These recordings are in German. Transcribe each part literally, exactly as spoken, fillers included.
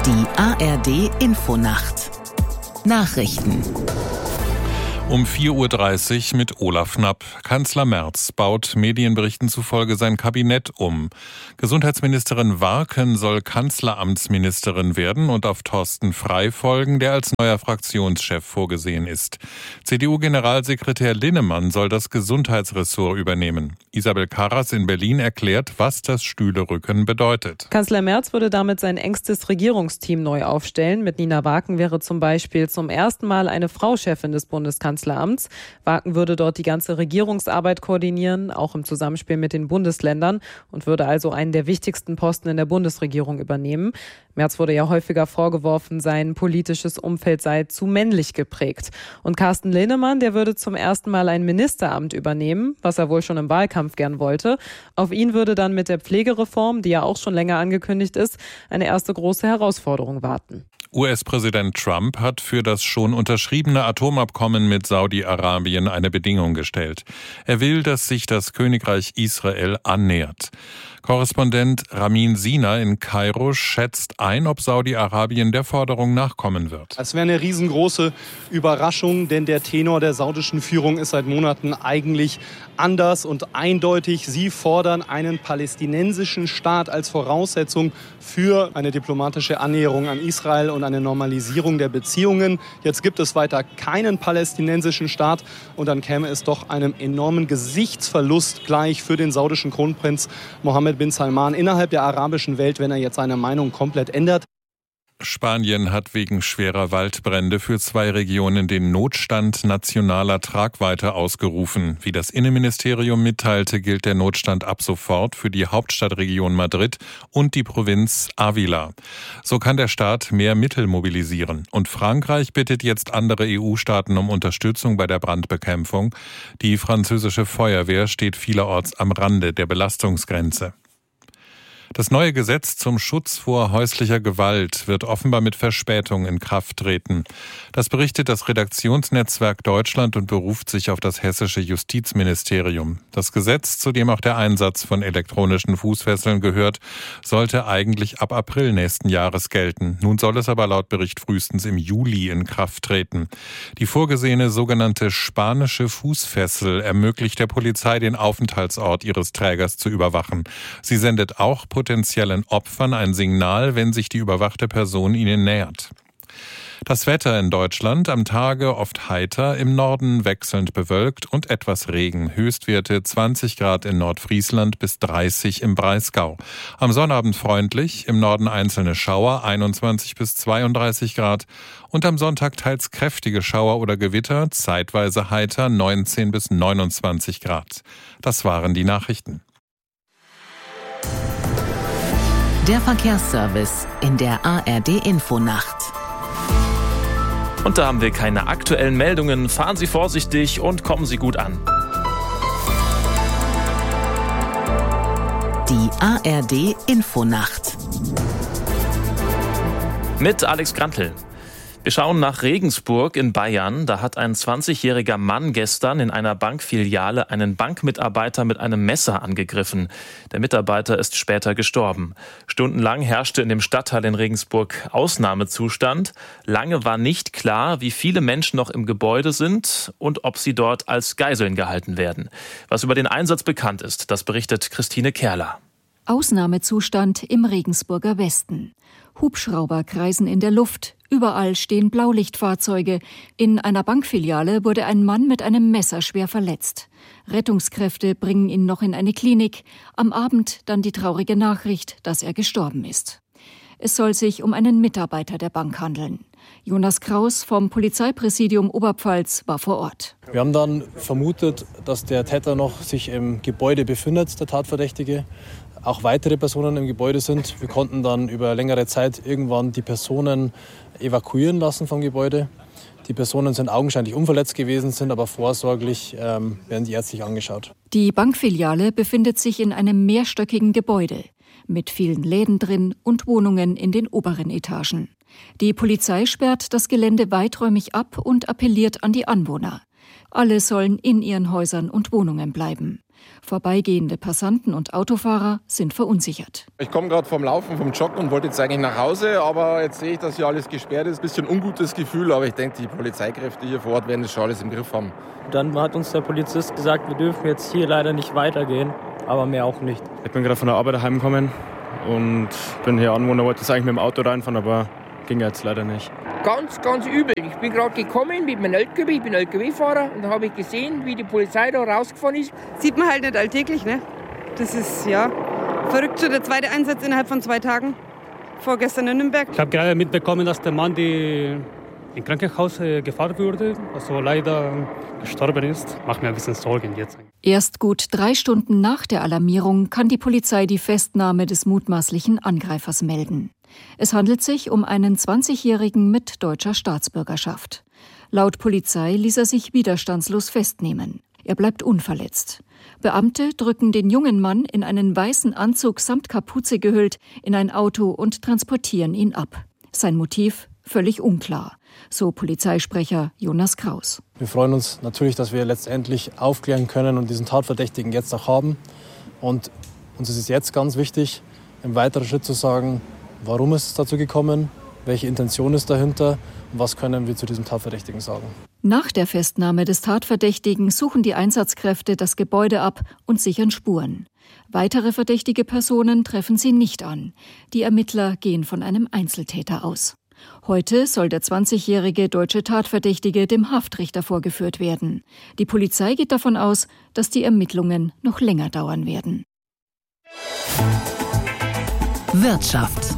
Die A R D-Infonacht. Nachrichten. Um vier Uhr dreißig mit Olaf Knapp. Kanzler Merz baut Medienberichten zufolge sein Kabinett um. Gesundheitsministerin Warken soll Kanzleramtsministerin werden und auf Thorsten Frey folgen, der als neuer Fraktionschef vorgesehen ist. C D U-Generalsekretär Linnemann soll das Gesundheitsressort übernehmen. Isabel Karras in Berlin erklärt, was das Stühlerücken bedeutet. Kanzler Merz würde damit sein engstes Regierungsteam neu aufstellen. Mit Nina Warken wäre zum Beispiel zum ersten Mal eine Frau Chefin des Bundeskanzleramts. Warken würde dort die ganze Regierungsarbeit koordinieren, auch im Zusammenspiel mit den Bundesländern, und würde also einen der wichtigsten Posten in der Bundesregierung übernehmen. Merz wurde ja häufiger vorgeworfen, sein politisches Umfeld sei zu männlich geprägt. Und Carsten Linnemann, der würde zum ersten Mal ein Ministeramt übernehmen, was er wohl schon im Wahlkampf gern wollte. Auf ihn würde dann mit der Pflegereform, die ja auch schon länger angekündigt ist, eine erste große Herausforderung warten. U S-Präsident Trump hat für das schon unterschriebene Atomabkommen mit Saudi-Arabien eine Bedingung gestellt. Er will, dass sich das Königreich Israel annähert. Korrespondent Ramin Sina in Kairo schätzt ein, ob Saudi-Arabien der Forderung nachkommen wird. Es wäre eine riesengroße Überraschung, denn der Tenor der saudischen Führung ist seit Monaten eigentlich anders und eindeutig. Sie fordern einen palästinensischen Staat als Voraussetzung für eine diplomatische Annäherung an Israel und eine Normalisierung der Beziehungen. Jetzt gibt es weiter keinen palästinensischen Staat und dann käme es doch einem enormen Gesichtsverlust gleich für den saudischen Kronprinz Mohammed bin Salman innerhalb der arabischen Welt, wenn er jetzt seine Meinung komplett ändert. Spanien hat wegen schwerer Waldbrände für zwei Regionen den Notstand nationaler Tragweite ausgerufen. Wie das Innenministerium mitteilte, gilt der Notstand ab sofort für die Hauptstadtregion Madrid und die Provinz Ávila. So kann der Staat mehr Mittel mobilisieren. Und Frankreich bittet jetzt andere E U-Staaten um Unterstützung bei der Brandbekämpfung. Die französische Feuerwehr steht vielerorts am Rande der Belastungsgrenze. Das neue Gesetz zum Schutz vor häuslicher Gewalt wird offenbar mit Verspätung in Kraft treten. Das berichtet das Redaktionsnetzwerk Deutschland und beruft sich auf das hessische Justizministerium. Das Gesetz, zu dem auch der Einsatz von elektronischen Fußfesseln gehört, sollte eigentlich ab April nächsten Jahres gelten. Nun soll es aber laut Bericht frühestens im Juli in Kraft treten. Die vorgesehene sogenannte spanische Fußfessel ermöglicht der Polizei, den Aufenthaltsort ihres Trägers zu überwachen. Sie sendet auch potenziellen Opfern ein Signal, wenn sich die überwachte Person ihnen nähert. Das Wetter in Deutschland am Tage oft heiter, im Norden wechselnd bewölkt und etwas Regen. Höchstwerte zwanzig Grad in Nordfriesland bis dreißig im Breisgau. Am Sonnabend freundlich, im Norden einzelne Schauer, einundzwanzig bis zweiunddreißig Grad. Und am Sonntag teils kräftige Schauer oder Gewitter, zeitweise heiter, neunzehn bis neunundzwanzig Grad. Das waren die Nachrichten. Der Verkehrsservice in der A R D-Infonacht. Und da haben wir keine aktuellen Meldungen. Fahren Sie vorsichtig und kommen Sie gut an. Die A R D-Infonacht. Mit Alex Grantl. Wir schauen nach Regensburg in Bayern. Da hat ein zwanzigjähriger Mann gestern in einer Bankfiliale einen Bankmitarbeiter mit einem Messer angegriffen. Der Mitarbeiter ist später gestorben. Stundenlang herrschte in dem Stadtteil in Regensburg Ausnahmezustand. Lange war nicht klar, wie viele Menschen noch im Gebäude sind und ob sie dort als Geiseln gehalten werden. Was über den Einsatz bekannt ist, das berichtet Christine Kerler. Ausnahmezustand im Regensburger Westen. Hubschrauber kreisen in der Luft. Überall stehen Blaulichtfahrzeuge. In einer Bankfiliale wurde ein Mann mit einem Messer schwer verletzt. Rettungskräfte bringen ihn noch in eine Klinik. Am Abend dann die traurige Nachricht, dass er gestorben ist. Es soll sich um einen Mitarbeiter der Bank handeln. Jonas Kraus vom Polizeipräsidium Oberpfalz war vor Ort. Wir haben dann vermutet, dass der Täter noch sich im Gebäude befindet, der Tatverdächtige. Auch weitere Personen im Gebäude sind. Wir konnten dann über längere Zeit irgendwann die Personen evakuieren lassen vom Gebäude. Die Personen sind augenscheinlich unverletzt gewesen, sind aber vorsorglich, ähm, werden die ärztlich angeschaut. Die Bankfiliale befindet sich in einem mehrstöckigen Gebäude mit vielen Läden drin und Wohnungen in den oberen Etagen. Die Polizei sperrt das Gelände weiträumig ab und appelliert an die Anwohner. Alle sollen in ihren Häusern und Wohnungen bleiben. Vorbeigehende Passanten und Autofahrer sind verunsichert. Ich komme gerade vom Laufen, vom Joggen und wollte jetzt eigentlich nach Hause, aber jetzt sehe ich, dass hier alles gesperrt ist. Ein bisschen ungutes Gefühl, aber ich denke, die Polizeikräfte hier vor Ort werden das schon alles im Griff haben. Dann hat uns der Polizist gesagt, wir dürfen jetzt hier leider nicht weitergehen, aber mehr auch nicht. Ich bin gerade von der Arbeit heimgekommen und bin hier Anwohner, wollte jetzt eigentlich mit dem Auto reinfahren, aber ging jetzt leider nicht. Ganz, ganz übel. Ich bin gerade gekommen mit meinem L K W, ich bin L K W-Fahrer und da habe ich gesehen, wie die Polizei da rausgefahren ist. Sieht man halt nicht alltäglich, ne? Das ist, ja, verrückt. So der zweite Einsatz innerhalb von zwei Tagen, vorgestern in Nürnberg. Ich habe gerade mitbekommen, dass der Mann, der ins Krankenhaus gefahren wurde, also leider gestorben ist. Macht mir ein bisschen Sorgen jetzt. Erst gut drei Stunden nach der Alarmierung kann die Polizei die Festnahme des mutmaßlichen Angreifers melden. Es handelt sich um einen zwanzigjährigen mit deutscher Staatsbürgerschaft. Laut Polizei ließ er sich widerstandslos festnehmen. Er bleibt unverletzt. Beamte drücken den jungen Mann in einen weißen Anzug samt Kapuze gehüllt in ein Auto und transportieren ihn ab. Sein Motiv völlig unklar, so Polizeisprecher Jonas Kraus. Wir freuen uns natürlich, dass wir letztendlich aufklären können und diesen Tatverdächtigen jetzt auch haben. Und uns ist es jetzt ganz wichtig, im weiteren Schritt zu sagen, warum ist es dazu gekommen, welche Intention ist dahinter und was können wir zu diesem Tatverdächtigen sagen. Nach der Festnahme des Tatverdächtigen suchen die Einsatzkräfte das Gebäude ab und sichern Spuren. Weitere verdächtige Personen treffen sie nicht an. Die Ermittler gehen von einem Einzeltäter aus. Heute soll der zwanzigjährige deutsche Tatverdächtige dem Haftrichter vorgeführt werden. Die Polizei geht davon aus, dass die Ermittlungen noch länger dauern werden. Wirtschaft.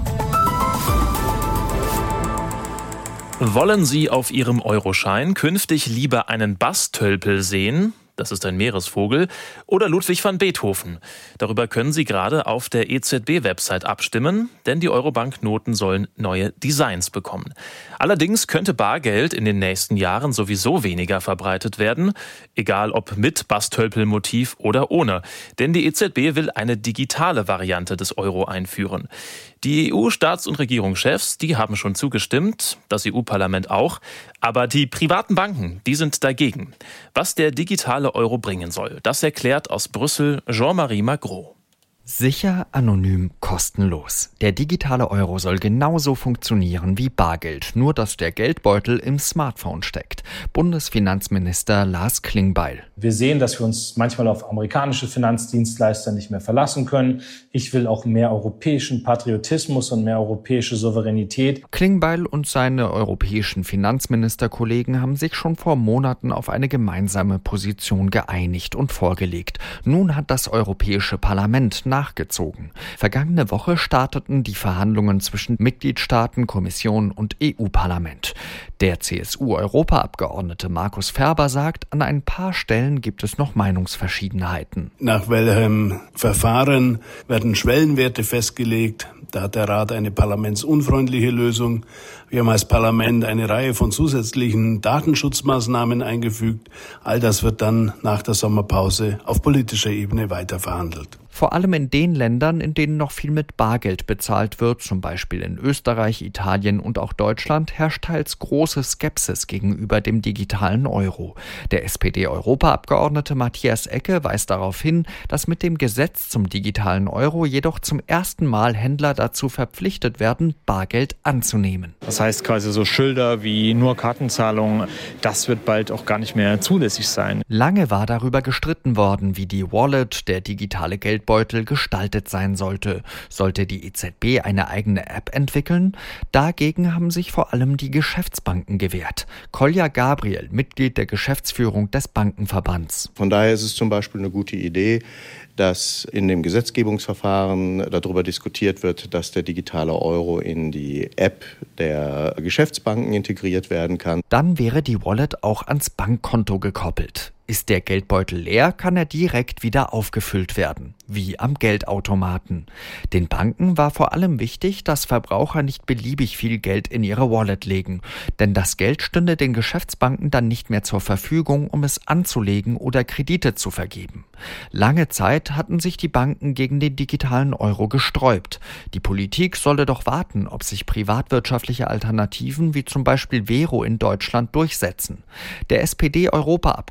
Wollen Sie auf Ihrem Euroschein künftig lieber einen Bastölpel sehen? Das ist ein Meeresvogel, oder Ludwig van Beethoven. Darüber können Sie gerade auf der E Z B-Website abstimmen, denn die Eurobanknoten sollen neue Designs bekommen. Allerdings könnte Bargeld in den nächsten Jahren sowieso weniger verbreitet werden, egal ob mit Bastölpel-Motiv oder ohne. Denn die E Z B will eine digitale Variante des Euro einführen. Die E U-Staats- und Regierungschefs, die haben schon zugestimmt, das E U-Parlament auch. Aber die privaten Banken, die sind dagegen. Was der digitale Euro bringen soll, das erklärt aus Brüssel Jean-Marie Magro. Sicher, anonym, kostenlos. Der digitale Euro soll genauso funktionieren wie Bargeld, nur dass der Geldbeutel im Smartphone steckt. Bundesfinanzminister Lars Klingbeil. Wir sehen, dass wir uns manchmal auf amerikanische Finanzdienstleister nicht mehr verlassen können. Ich will auch mehr europäischen Patriotismus und mehr europäische Souveränität. Klingbeil und seine europäischen Finanzministerkollegen haben sich schon vor Monaten auf eine gemeinsame Position geeinigt und vorgelegt. Nun hat das Europäische Parlament nachgezogen. Vergangene Woche starteten die Verhandlungen zwischen Mitgliedstaaten, Kommission und E U-Parlament. Der C S U-Europaabgeordnete Markus Ferber sagt, an ein paar Stellen gibt es noch Meinungsverschiedenheiten. Nach welchem Verfahren werden Schwellenwerte festgelegt? Da hat der Rat eine parlamentsunfreundliche Lösung. Wir haben als Parlament eine Reihe von zusätzlichen Datenschutzmaßnahmen eingefügt. All das wird dann nach der Sommerpause auf politischer Ebene weiter verhandelt. Vor allem in den Ländern, in denen noch viel mit Bargeld bezahlt wird, zum Beispiel in Österreich, Italien und auch Deutschland, herrscht teils große Skepsis gegenüber dem digitalen Euro. Der S P D-Europaabgeordnete Matthias Ecke weist darauf hin, dass mit dem Gesetz zum digitalen Euro jedoch zum ersten Mal Händler dazu verpflichtet werden, Bargeld anzunehmen. Das heißt quasi so Schilder wie nur Kartenzahlung, das wird bald auch gar nicht mehr zulässig sein. Lange war darüber gestritten worden, wie die Wallet, der digitale Geldbeutel, gestaltet sein sollte. Sollte die E Z B eine eigene App entwickeln? Dagegen haben sich vor allem die Geschäftsbanken gewehrt. Kolja Gabriel, Mitglied der Geschäftsführung des Bankenverbands. Von daher ist es zum Beispiel eine gute Idee, dass in dem Gesetzgebungsverfahren darüber diskutiert wird, dass der digitale Euro in die App der Geschäftsbanken integriert werden kann. Dann wäre die Wallet auch ans Bankkonto gekoppelt. Ist der Geldbeutel leer, kann er direkt wieder aufgefüllt werden, wie am Geldautomaten. Den Banken war vor allem wichtig, dass Verbraucher nicht beliebig viel Geld in ihre Wallet legen, denn das Geld stünde den Geschäftsbanken dann nicht mehr zur Verfügung, um es anzulegen oder Kredite zu vergeben. Lange Zeit hatten sich die Banken gegen den digitalen Euro gesträubt. Die Politik solle doch warten, ob sich privatwirtschaftliche Alternativen wie zum Beispiel Vero in Deutschland durchsetzen. Der S P D-Europaabgeordnete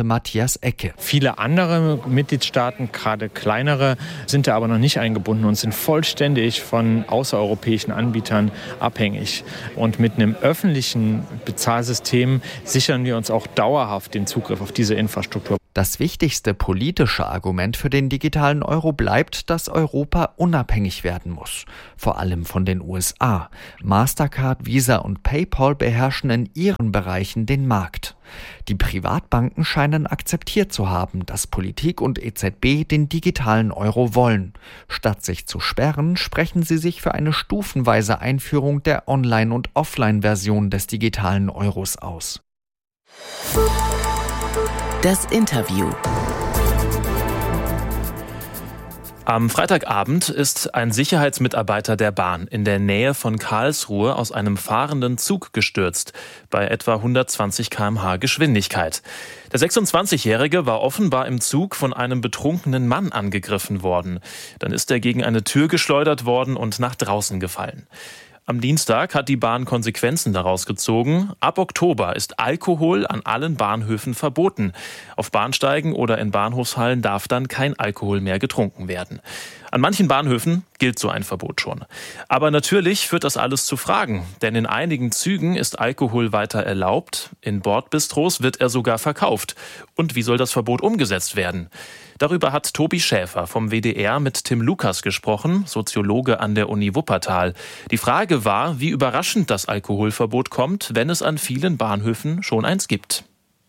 Experte Matthias Ecke. Viele andere Mitgliedstaaten, gerade kleinere, sind da aber noch nicht eingebunden und sind vollständig von außereuropäischen Anbietern abhängig. Und mit einem öffentlichen Bezahlsystem sichern wir uns auch dauerhaft den Zugriff auf diese Infrastruktur. Das wichtigste politische Argument für den digitalen Euro bleibt, dass Europa unabhängig werden muss. Vor allem von den U S A. Mastercard, Visa und PayPal beherrschen in ihren Bereichen den Markt. Die Privatbanken scheinen akzeptiert zu haben, dass Politik und E Z B den digitalen Euro wollen. Statt sich zu sperren, sprechen sie sich für eine stufenweise Einführung der Online- und Offline-Version des digitalen Euros aus. Das Interview. Am Freitagabend ist ein Sicherheitsmitarbeiter der Bahn in der Nähe von Karlsruhe aus einem fahrenden Zug gestürzt, bei etwa hundertzwanzig Kilometer pro Stunde Geschwindigkeit. Der sechsundzwanzigjährige war offenbar im Zug von einem betrunkenen Mann angegriffen worden. Dann ist er gegen eine Tür geschleudert worden und nach draußen gefallen. Am Dienstag hat die Bahn Konsequenzen daraus gezogen. Ab Oktober ist Alkohol an allen Bahnhöfen verboten. Auf Bahnsteigen oder in Bahnhofshallen darf dann kein Alkohol mehr getrunken werden. An manchen Bahnhöfen gilt so ein Verbot schon. Aber natürlich führt das alles zu Fragen. Denn in einigen Zügen ist Alkohol weiter erlaubt. In Bordbistros wird er sogar verkauft. Und wie soll das Verbot umgesetzt werden? Darüber hat Tobi Schäfer vom W D R mit Tim Lukas gesprochen, Soziologe an der Uni Wuppertal. Die Frage war, wie überraschend das Alkoholverbot kommt, wenn es an vielen Bahnhöfen schon eins gibt.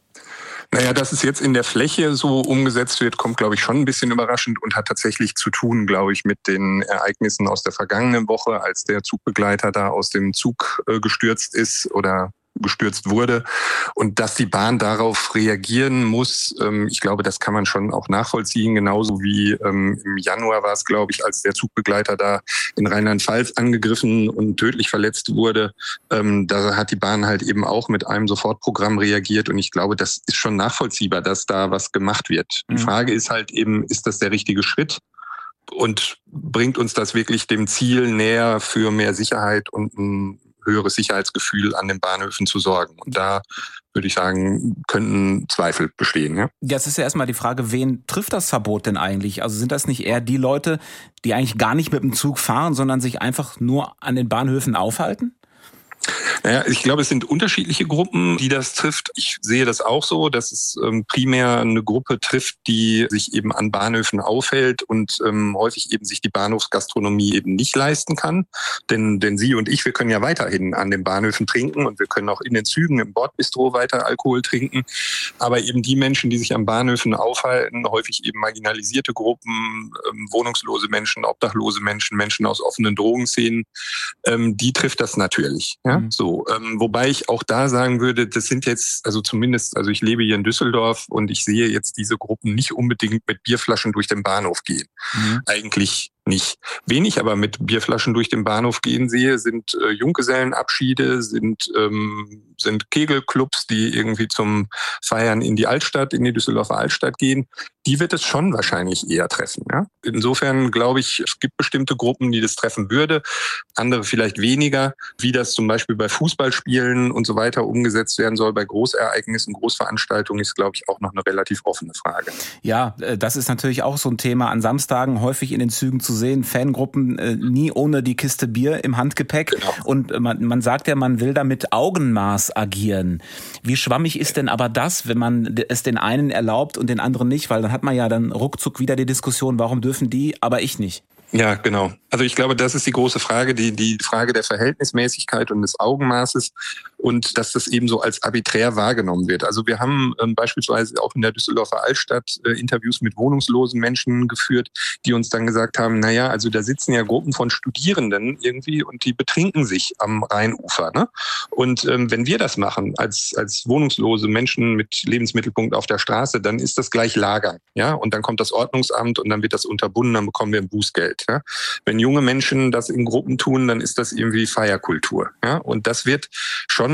Naja, dass es jetzt in der Fläche so umgesetzt wird, kommt, glaube ich, schon ein bisschen überraschend und hat tatsächlich zu tun, glaube ich, mit den Ereignissen aus der vergangenen Woche, als der Zugbegleiter da aus dem Zug äh, gestürzt ist oder gestürzt wurde und dass die Bahn darauf reagieren muss. Ähm, ich glaube, das kann man schon auch nachvollziehen, genauso wie ähm, im Januar war es, glaube ich, als der Zugbegleiter da in Rheinland-Pfalz angegriffen und tödlich verletzt wurde. Ähm, da hat die Bahn halt eben auch mit einem Sofortprogramm reagiert und ich glaube, das ist schon nachvollziehbar, dass da was gemacht wird. Mhm. Die Frage ist halt eben, ist das der richtige Schritt? Und bringt uns das wirklich dem Ziel näher für mehr Sicherheit und ein höheres Sicherheitsgefühl an den Bahnhöfen zu sorgen? Und da würde ich sagen, könnten Zweifel bestehen. Ja, Jetzt ist ja erstmal die Frage, wen trifft das Verbot denn eigentlich? Also sind das nicht eher die Leute, die eigentlich gar nicht mit dem Zug fahren, sondern sich einfach nur an den Bahnhöfen aufhalten? Naja, ich glaube, es sind unterschiedliche Gruppen, die das trifft. Ich sehe das auch so, dass es ähm, primär eine Gruppe trifft, die sich eben an Bahnhöfen aufhält und ähm, häufig eben sich die Bahnhofsgastronomie eben nicht leisten kann. Denn, denn Sie und ich, wir können ja weiterhin an den Bahnhöfen trinken und wir können auch in den Zügen im Bordbistro weiter Alkohol trinken. Aber eben die Menschen, die sich an Bahnhöfen aufhalten, häufig eben marginalisierte Gruppen, ähm, wohnungslose Menschen, obdachlose Menschen, Menschen aus offenen Drogenszenen, ähm, die trifft das natürlich. Ja? So, ähm, wobei ich auch da sagen würde, das sind jetzt, also zumindest, also ich lebe hier in Düsseldorf und ich sehe jetzt diese Gruppen nicht unbedingt mit Bierflaschen durch den Bahnhof gehen. Mhm. Eigentlich nicht. Wen ich aber mit Bierflaschen durch den Bahnhof gehen sehe, sind äh, Junggesellenabschiede, sind ähm, sind Kegelclubs, die irgendwie zum Feiern in die Altstadt, in die Düsseldorfer Altstadt gehen. Die wird es schon wahrscheinlich eher treffen. Ja? Insofern glaube ich, es gibt bestimmte Gruppen, die das treffen würde, andere vielleicht weniger. Wie das zum Beispiel bei Fußballspielen und so weiter umgesetzt werden soll, bei Großereignissen, Großveranstaltungen, ist, glaube ich, auch noch eine relativ offene Frage. Ja, das ist natürlich auch so ein Thema. An Samstagen häufig in den Zügen zu sehen, Fangruppen äh, nie ohne die Kiste Bier im Handgepäck. Genau. Und man, man sagt ja, man will da mit Augenmaß agieren. Wie schwammig ist denn aber das, wenn man es den einen erlaubt und den anderen nicht? Weil dann hat man ja dann ruckzuck wieder die Diskussion, warum dürfen die, aber ich nicht? Ja, genau. Also ich glaube, das ist die große Frage, die, die Frage der Verhältnismäßigkeit und des Augenmaßes und dass das eben so als arbiträr wahrgenommen wird. Also wir haben ähm, beispielsweise auch in der Düsseldorfer Altstadt äh, Interviews mit wohnungslosen Menschen geführt, die uns dann gesagt haben, na ja, also da sitzen ja Gruppen von Studierenden irgendwie und die betrinken sich am Rheinufer. Ne? Und ähm, wenn wir das machen als, als wohnungslose Menschen mit Lebensmittelpunkt auf der Straße, dann ist das gleich Lagern. Ja? Und dann kommt das Ordnungsamt und dann wird das unterbunden, dann bekommen wir ein Bußgeld. Ja? Wenn junge Menschen das in Gruppen tun, dann ist das irgendwie Feierkultur. Ja? Und das wird schon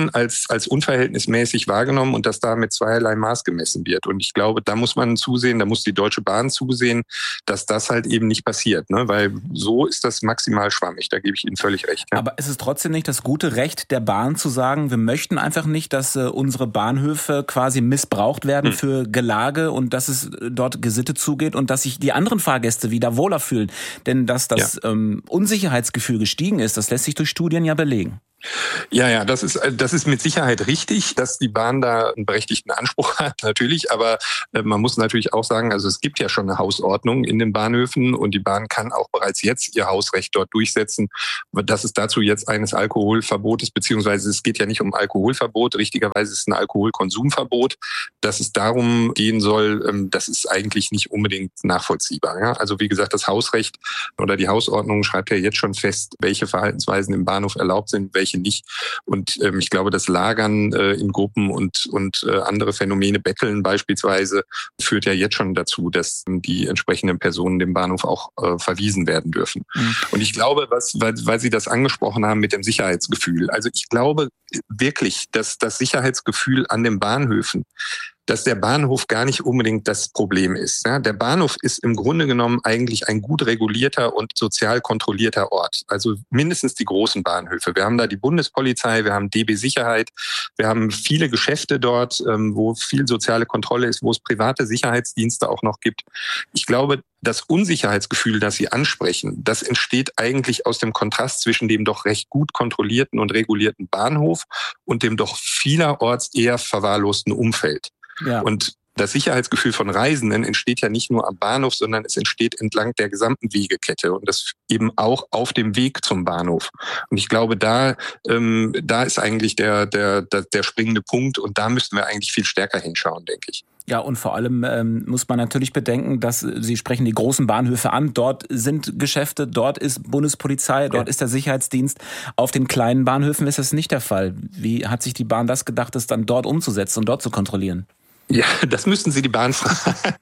dann als, als unverhältnismäßig wahrgenommen und dass da mit zweierlei Maß gemessen wird. Und ich glaube, da muss man zusehen, da muss die Deutsche Bahn zusehen, dass das halt eben nicht passiert, ne? Weil so ist das maximal schwammig, da gebe ich Ihnen völlig recht. Ja. Aber ist es trotzdem nicht das gute Recht der Bahn zu sagen, wir möchten einfach nicht, dass äh, unsere Bahnhöfe quasi missbraucht werden hm. für Gelage und dass es dort gesittet zugeht und dass sich die anderen Fahrgäste wieder wohler fühlen? Denn dass das ja. ähm, Unsicherheitsgefühl gestiegen ist, das lässt sich durch Studien ja belegen. Ja, ja, das ist das ist mit Sicherheit richtig, dass die Bahn da einen berechtigten Anspruch hat, natürlich. Aber äh, man muss natürlich auch sagen, also es gibt ja schon eine Hausordnung in den Bahnhöfen und die Bahn kann auch bereits jetzt ihr Hausrecht dort durchsetzen. Dass es dazu jetzt eines Alkoholverbotes, beziehungsweise es geht ja nicht um Alkoholverbot, richtigerweise ist es ein Alkoholkonsumverbot. Dass es darum gehen soll, ähm, das ist eigentlich nicht unbedingt nachvollziehbar. Ja? Also wie gesagt, das Hausrecht oder die Hausordnung schreibt ja jetzt schon fest, welche Verhaltensweisen im Bahnhof erlaubt sind, welche nicht. Und ähm, ich glaube, das Lagern äh, in Gruppen und und äh, andere Phänomene, Betteln beispielsweise, führt ja jetzt schon dazu, dass die entsprechenden Personen dem Bahnhof auch äh, verwiesen werden dürfen. Mhm. Und ich glaube, was, weil, weil Sie das angesprochen haben mit dem Sicherheitsgefühl. Also ich glaube wirklich, dass das Sicherheitsgefühl an den Bahnhöfen, dass der Bahnhof gar nicht unbedingt das Problem ist. Ja, der Bahnhof ist im Grunde genommen eigentlich ein gut regulierter und sozial kontrollierter Ort. Also mindestens die großen Bahnhöfe. Wir haben da die Bundespolizei, wir haben D B Sicherheit, wir haben viele Geschäfte dort, wo viel soziale Kontrolle ist, wo es private Sicherheitsdienste auch noch gibt. Ich glaube, das Unsicherheitsgefühl, das Sie ansprechen, das entsteht eigentlich aus dem Kontrast zwischen dem doch recht gut kontrollierten und regulierten Bahnhof und dem doch vielerorts eher verwahrlosten Umfeld. Ja. Und das Sicherheitsgefühl von Reisenden entsteht ja nicht nur am Bahnhof, sondern es entsteht entlang der gesamten Wegekette und das eben auch auf dem Weg zum Bahnhof. Und ich glaube, da ähm, da ist eigentlich der, der, der, der springende Punkt und da müssten wir eigentlich viel stärker hinschauen, denke ich. Ja, und vor allem ähm, muss man natürlich bedenken, dass Sie sprechen die großen Bahnhöfe an. Dort sind Geschäfte, dort ist Bundespolizei, dort ja. ist der Sicherheitsdienst. Auf den kleinen Bahnhöfen ist das nicht der Fall. Wie hat sich die Bahn das gedacht, das dann dort umzusetzen und dort zu kontrollieren? Ja, das müssten Sie die Bahn fragen.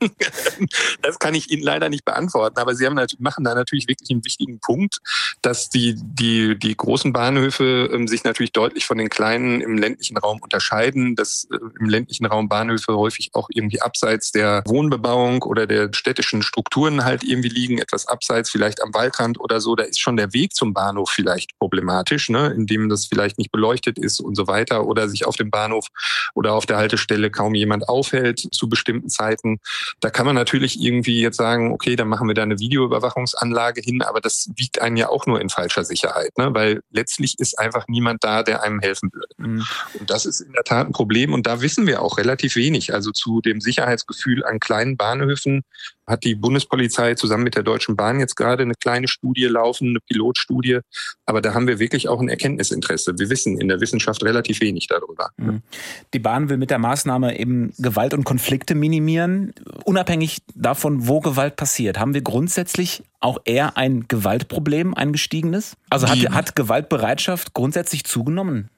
Das kann ich Ihnen leider nicht beantworten. Aber Sie haben natürlich, machen da natürlich wirklich einen wichtigen Punkt, dass die, die, die großen Bahnhöfe ähm, sich natürlich deutlich von den kleinen im ländlichen Raum unterscheiden. Dass äh, im ländlichen Raum Bahnhöfe häufig auch irgendwie abseits der Wohnbebauung oder der städtischen Strukturen halt irgendwie liegen, etwas abseits, vielleicht am Waldrand oder so. Da ist schon der Weg zum Bahnhof vielleicht problematisch, ne, indem das vielleicht nicht beleuchtet ist und so weiter oder sich auf dem Bahnhof oder auf der Haltestelle kaum jemand auf aufhält zu bestimmten Zeiten. Da kann man natürlich irgendwie jetzt sagen, okay, dann machen wir da eine Videoüberwachungsanlage hin, aber das wiegt einen ja auch nur in falscher Sicherheit, ne? Weil letztlich ist einfach niemand da, der einem helfen würde. Mhm. Und das ist in der Tat ein Problem und da wissen wir auch relativ wenig. Also zu dem Sicherheitsgefühl an kleinen Bahnhöfen hat die Bundespolizei zusammen mit der Deutschen Bahn jetzt gerade eine kleine Studie laufen, eine Pilotstudie. Aber da haben wir wirklich auch ein Erkenntnisinteresse. Wir wissen in der Wissenschaft relativ wenig darüber. Die Bahn will mit der Maßnahme eben Gewalt und Konflikte minimieren. Unabhängig davon, wo Gewalt passiert, haben wir grundsätzlich auch eher ein Gewaltproblem, ein gestiegenes? Also hat, hat Gewaltbereitschaft grundsätzlich zugenommen?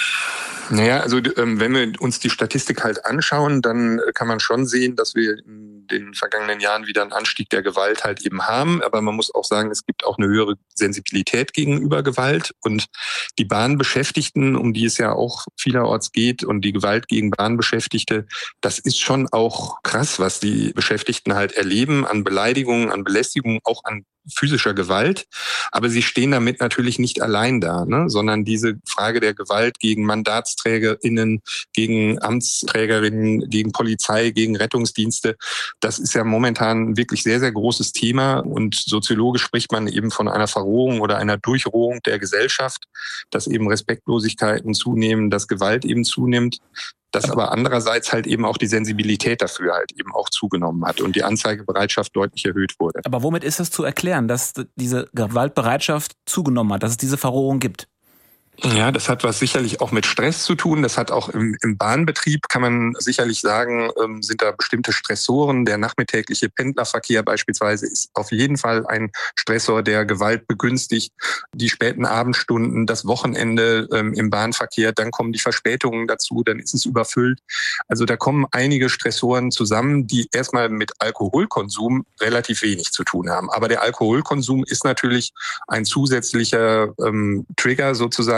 Naja, also ähm, wenn wir uns die Statistik halt anschauen, dann kann man schon sehen, dass wir in den vergangenen Jahren wieder einen Anstieg der Gewalt halt eben haben. Aber man muss auch sagen, es gibt auch eine höhere Sensibilität gegenüber Gewalt. Und die Bahnbeschäftigten, um die es ja auch vielerorts geht, und die Gewalt gegen Bahnbeschäftigte, das ist schon auch krass, was die Beschäftigten halt erleben an Beleidigungen, an Belästigungen, auch an physischer Gewalt. Aber sie stehen damit natürlich nicht allein da, ne? Sondern diese Frage der Gewalt gegen MandatsträgerInnen, gegen Amtsträgerinnen, gegen Polizei, gegen Rettungsdienste, das ist ja momentan ein wirklich sehr, sehr großes Thema. Und soziologisch spricht man eben von einer Verrohung oder einer Durchrohung der Gesellschaft, dass eben Respektlosigkeiten zunehmen, dass Gewalt eben zunimmt. Dass aber andererseits halt eben auch die Sensibilität dafür halt eben auch zugenommen hat und die Anzeigebereitschaft deutlich erhöht wurde. Aber womit ist es zu erklären, dass diese Gewaltbereitschaft zugenommen hat, dass es diese Verrohung gibt? Ja, das hat was sicherlich auch mit Stress zu tun. Das hat auch im, im Bahnbetrieb, kann man sicherlich sagen, ähm, sind da bestimmte Stressoren. Der nachmittägliche Pendlerverkehr beispielsweise ist auf jeden Fall ein Stressor, der Gewalt begünstigt. Die späten Abendstunden, das Wochenende ähm, im Bahnverkehr, dann kommen die Verspätungen dazu, dann ist es überfüllt. Also da kommen einige Stressoren zusammen, die erstmal mit Alkoholkonsum relativ wenig zu tun haben. Aber der Alkoholkonsum ist natürlich ein zusätzlicher ähm, Trigger sozusagen,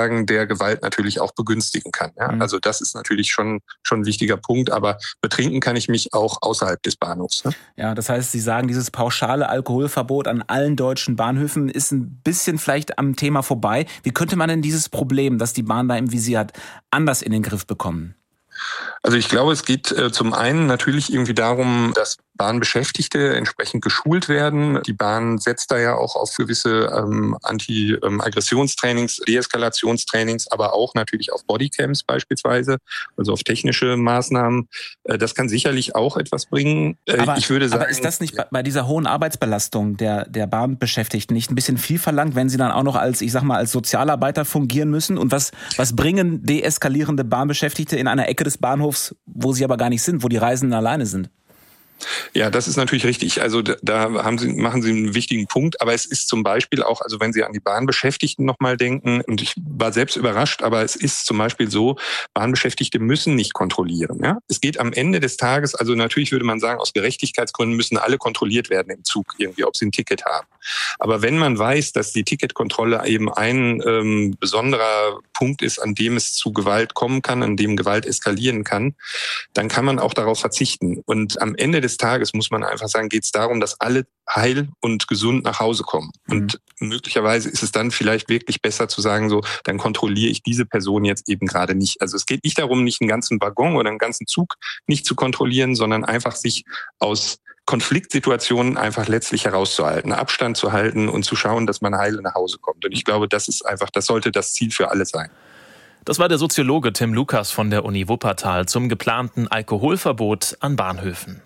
sozusagen der Gewalt natürlich auch begünstigen kann. Ja? Mhm. Also das ist natürlich schon, schon ein wichtiger Punkt, aber betrinken kann ich mich auch außerhalb des Bahnhofs. Ne? Ja, das heißt, Sie sagen, dieses pauschale Alkoholverbot an allen deutschen Bahnhöfen ist ein bisschen vielleicht am Thema vorbei. Wie könnte man denn dieses Problem, das die Bahn da im Visier hat, anders in den Griff bekommen? Also ich glaube, es geht äh, zum einen natürlich irgendwie darum, dass Bahnbeschäftigte entsprechend geschult werden. Die Bahn setzt da ja auch auf gewisse ähm, Anti-Aggressionstrainings, Deeskalationstrainings, aber auch natürlich auf Bodycams beispielsweise, also auf technische Maßnahmen. Äh, das kann sicherlich auch etwas bringen. Äh, aber, ich würde sagen, aber ist das nicht bei dieser hohen Arbeitsbelastung der, der Bahnbeschäftigten nicht ein bisschen viel verlangt, wenn sie dann auch noch als, ich sag mal, als Sozialarbeiter fungieren müssen? Und was, was bringen deeskalierende Bahnbeschäftigte in einer Ecke des Bahnhofs, wo sie aber gar nicht sind, wo die Reisenden alleine sind? Ja, das ist natürlich richtig. Also da, da haben Sie, machen Sie einen wichtigen Punkt. Aber es ist zum Beispiel auch, also wenn Sie an die Bahnbeschäftigten nochmal denken, und ich war selbst überrascht, aber es ist zum Beispiel so, Bahnbeschäftigte müssen nicht kontrollieren. Ja? Es geht am Ende des Tages, also natürlich würde man sagen, aus Gerechtigkeitsgründen müssen alle kontrolliert werden im Zug irgendwie, ob sie ein Ticket haben. Aber wenn man weiß, dass die Ticketkontrolle eben ein ähm, besonderer Punkt ist, an dem es zu Gewalt kommen kann, an dem Gewalt eskalieren kann, dann kann man auch darauf verzichten. Und am Ende des Tages, muss man einfach sagen, geht es darum, dass alle heil und gesund nach Hause kommen. Mhm. Und möglicherweise ist es dann vielleicht wirklich besser zu sagen, so, dann kontrolliere ich diese Person jetzt eben gerade nicht. Also es geht nicht darum, nicht einen ganzen Waggon oder einen ganzen Zug nicht zu kontrollieren, sondern einfach sich aus Konfliktsituationen einfach letztlich herauszuhalten, Abstand zu halten und zu schauen, dass man heil nach Hause kommt. Und ich glaube, das ist einfach, das sollte das Ziel für alle sein. Das war der Soziologe Tim Lukas von der Uni Wuppertal zum geplanten Alkoholverbot an Bahnhöfen.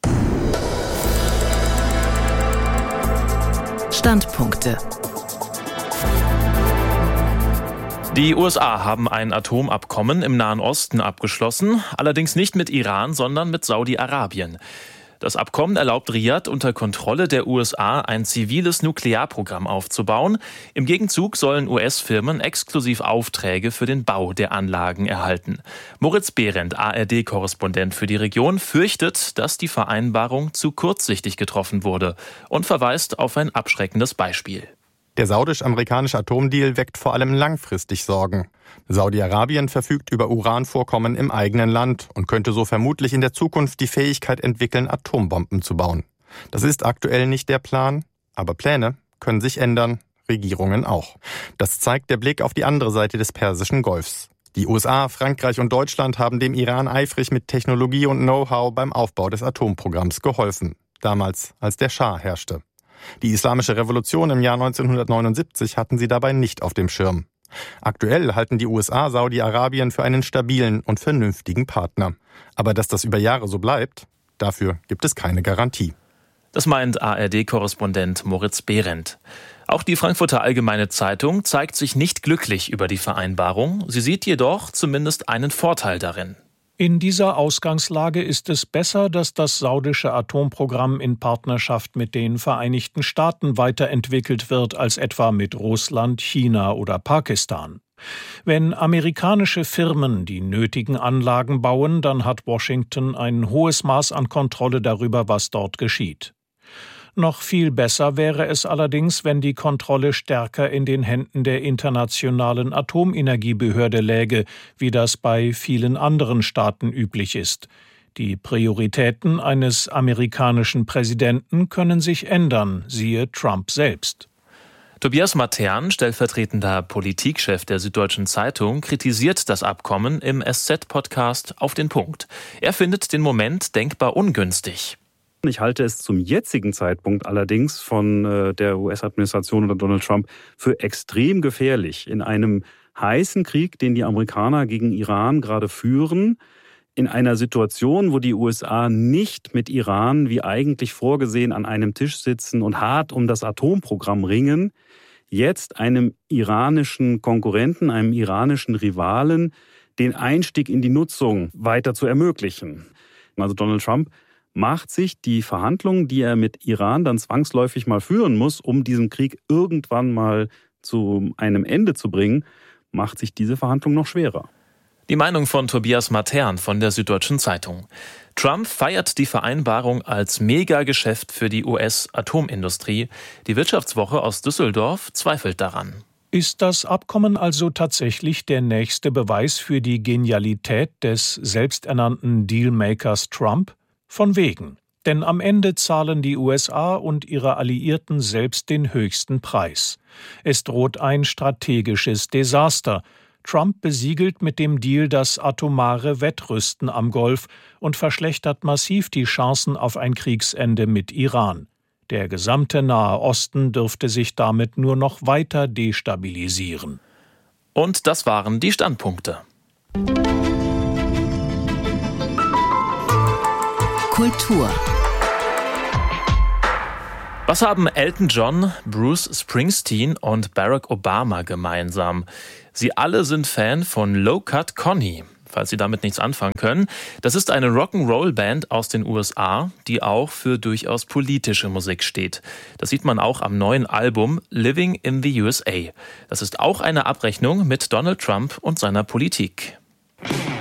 Standpunkte. Die U S A haben ein Atomabkommen im Nahen Osten abgeschlossen, allerdings nicht mit Iran, sondern mit Saudi-Arabien. Das Abkommen erlaubt Riad unter Kontrolle der U S A ein ziviles Nuklearprogramm aufzubauen. Im Gegenzug sollen U S-Firmen exklusiv Aufträge für den Bau der Anlagen erhalten. Moritz Behrendt, A R D-Korrespondent für die Region, fürchtet, dass die Vereinbarung zu kurzsichtig getroffen wurde und verweist auf ein abschreckendes Beispiel. Der saudisch-amerikanische Atomdeal weckt vor allem langfristig Sorgen. Saudi-Arabien verfügt über Uranvorkommen im eigenen Land und könnte so vermutlich in der Zukunft die Fähigkeit entwickeln, Atombomben zu bauen. Das ist aktuell nicht der Plan, aber Pläne können sich ändern, Regierungen auch. Das zeigt der Blick auf die andere Seite des Persischen Golfs. Die U S A, Frankreich und Deutschland haben dem Iran eifrig mit Technologie und Know-how beim Aufbau des Atomprogramms geholfen, damals als der Schah herrschte. Die Islamische Revolution im Jahr neunzehnhundertneunundsiebzig hatten sie dabei nicht auf dem Schirm. Aktuell halten die U S A Saudi-Arabien für einen stabilen und vernünftigen Partner. Aber dass das über Jahre so bleibt, dafür gibt es keine Garantie. Das meint A R D-Korrespondent Moritz Behrendt. Auch die Frankfurter Allgemeine Zeitung zeigt sich nicht glücklich über die Vereinbarung. Sie sieht jedoch zumindest einen Vorteil darin. In dieser Ausgangslage ist es besser, dass das saudische Atomprogramm in Partnerschaft mit den Vereinigten Staaten weiterentwickelt wird als etwa mit Russland, China oder Pakistan. Wenn amerikanische Firmen die nötigen Anlagen bauen, dann hat Washington ein hohes Maß an Kontrolle darüber, was dort geschieht. Noch viel besser wäre es allerdings, wenn die Kontrolle stärker in den Händen der Internationalen Atomenergiebehörde läge, wie das bei vielen anderen Staaten üblich ist. Die Prioritäten eines amerikanischen Präsidenten können sich ändern, siehe Trump selbst. Tobias Matern, stellvertretender Politikchef der Süddeutschen Zeitung, kritisiert das Abkommen im S Z-Podcast Auf den Punkt. Er findet den Moment denkbar ungünstig. Ich halte es zum jetzigen Zeitpunkt allerdings von äh, der U S-Administration oder Donald Trump für extrem gefährlich. In einem heißen Krieg, den die Amerikaner gegen Iran gerade führen, in einer Situation, wo die U S A nicht mit Iran, wie eigentlich vorgesehen, an einem Tisch sitzen und hart um das Atomprogramm ringen, jetzt einem iranischen Konkurrenten, einem iranischen Rivalen, den Einstieg in die Nutzung weiter zu ermöglichen. Also Donald Trump macht sich die Verhandlungen, die er mit Iran dann zwangsläufig mal führen muss, um diesen Krieg irgendwann mal zu einem Ende zu bringen, macht sich diese Verhandlung noch schwerer. Die Meinung von Tobias Matern von der Süddeutschen Zeitung. Trump feiert die Vereinbarung als Megageschäft für die U S-Atomindustrie. Die Wirtschaftswoche aus Düsseldorf zweifelt daran. Ist das Abkommen also tatsächlich der nächste Beweis für die Genialität des selbsternannten Dealmakers Trump? Von wegen. Denn am Ende zahlen die U S A und ihre Alliierten selbst den höchsten Preis. Es droht ein strategisches Desaster. Trump besiegelt mit dem Deal das atomare Wettrüsten am Golf und verschlechtert massiv die Chancen auf ein Kriegsende mit Iran. Der gesamte Nahe Osten dürfte sich damit nur noch weiter destabilisieren. Und das waren die Standpunkte. Kultur. Was haben Elton John, Bruce Springsteen und Barack Obama gemeinsam? Sie alle sind Fan von Low Cut Connie. Falls Sie damit nichts anfangen können. Das ist eine Rock'n'Roll-Band aus den U S A, die auch für durchaus politische Musik steht. Das sieht man auch am neuen Album Living in the U S A. Das ist auch eine Abrechnung mit Donald Trump und seiner Politik.